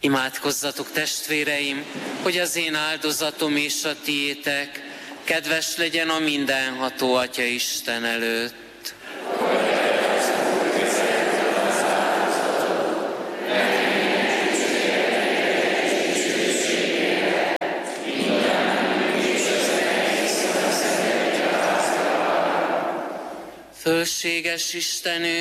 Imádkozzatok, testvéreim, hogy az én áldozatom és a tiétek kedves legyen a mindenható Atya Isten előtt. Fölséges Istenünk,